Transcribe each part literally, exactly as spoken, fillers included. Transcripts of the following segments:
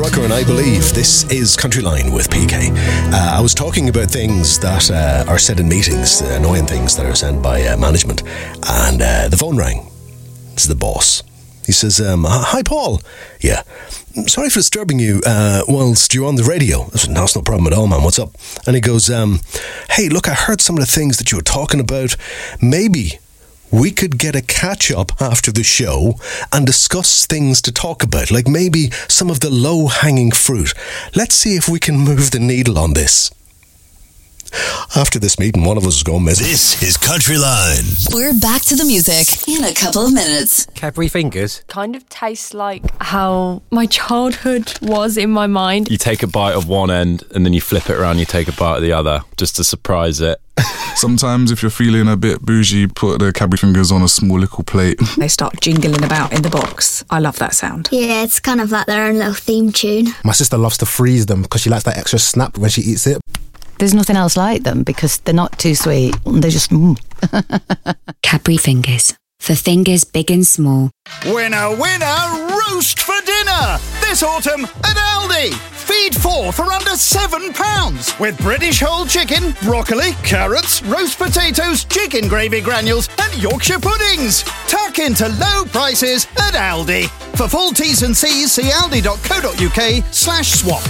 Rucker and I Believe. This is Country Line with P K. Uh, I was talking about things that uh, are said in meetings, uh, annoying things that are said by uh, management, and uh, the phone rang. This is the boss. He says, um, hi, Paul. Yeah. Sorry for disturbing you uh, whilst you're on the radio. I said, no, it's no problem at all, man. What's up? And he goes, um, hey, look, I heard some of the things that you were talking about. Maybe we could get a catch-up after the show and discuss things to talk about, like maybe some of the low-hanging fruit. Let's see if we can move the needle on this. After this meeting, one of us is going missing. This is Country Line. We're back to the music in a couple of minutes. Cadbury Fingers kind of tastes like how my childhood was in my mind. You take a bite of one end and then you flip it around, you take a bite of the other just to surprise it. Sometimes if you're feeling a bit bougie, put the Cadbury Fingers on a small little plate. They start jingling about in the box. I love that sound. Yeah, it's kind of like their own little theme tune. My sister loves to freeze them because she likes that extra snap when she eats it. There's nothing else like them because they're not too sweet. They're just... Mm. Cadbury Fingers. For fingers big and small. Winner, winner, roast for dinner! This autumn at Aldi. Feed four for under seven pounds. With British whole chicken, broccoli, carrots, roast potatoes, chicken gravy granules and Yorkshire puddings. Tuck into low prices at Aldi. For full T's and C's, see aldi.co.uk slash swap.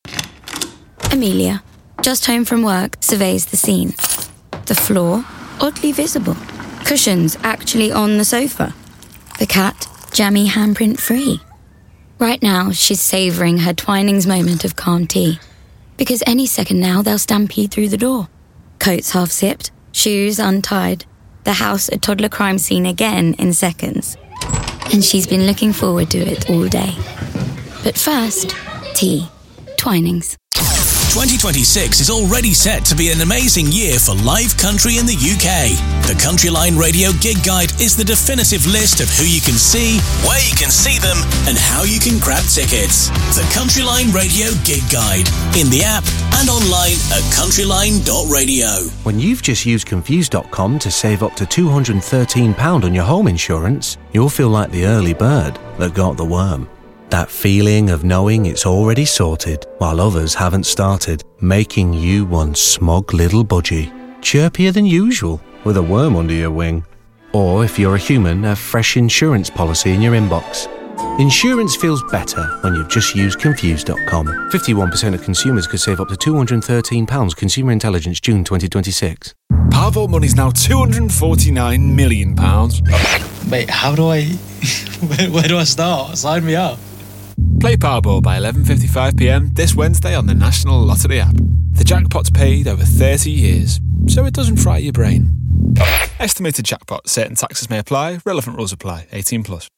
Amelia, just home from work, surveys the scene. The floor, oddly visible. Cushions actually on the sofa. The cat, jammy handprint free. Right now, she's savouring her Twinings moment of calm tea. Because any second now, they'll stampede through the door. Coats half zipped, shoes untied. The house a toddler crime scene again in seconds. And she's been looking forward to it all day. But first, tea. Twinings. twenty twenty-six is already set to be an amazing year for live country in the U K. The Country Line Radio Gig Guide is the definitive list of who you can see, where you can see them, and how you can grab tickets. The Country Line Radio Gig Guide, in the app and online at countryline dot radio. When you've just used Confused dot com to save up to two hundred thirteen pounds on your home insurance, you'll feel like the early bird that got the worm. That feeling of knowing it's already sorted while others haven't started, making you one smug little budgie, chirpier than usual with a worm under your wing. Or if you're a human, a fresh insurance policy in your inbox. Insurance feels better when you've just used Confused dot com. fifty-one percent of consumers could save up to two hundred thirteen pounds. Consumer Intelligence, June twenty twenty-six. Powerball money's now two hundred forty-nine million pounds. Wait, how do I... where, where do I start? Sign me up. Play Powerball by eleven fifty-five p m this Wednesday on the National Lottery app. The jackpot's paid over thirty years, so it doesn't fry your brain. Estimated jackpot. Certain taxes may apply. Relevant rules apply. eighteen plus.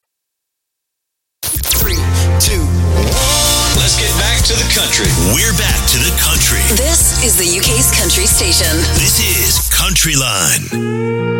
Three, two, one. Let's get back to the country. We're back to the country. This is the U K's country station. This is Country Line.